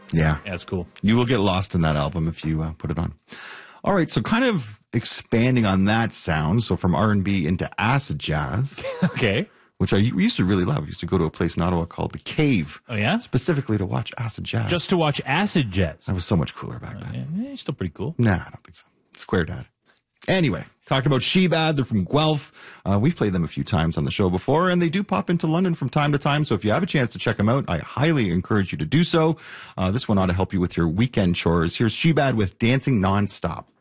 Yeah. Yeah, it's cool. You will get lost in that album if you put it on. All right, so kind of expanding on that sound, so from R&B into acid jazz, Okay. which I used to really love. I used to go to a place in Ottawa called The Cave. Oh, yeah? Specifically to watch acid jazz. Just to watch acid jazz. That was so much cooler back then. Yeah, still pretty cool. Nah, I don't think so. Square Dad. Anyway, talked about Shebad. They're from Guelph. We've played them a few times on the show before, and they do pop into London from time to time. So if you have a chance to check them out, I highly encourage you to do so. This one ought to help you with your weekend chores. Here's Shebad with Dancing Nonstop.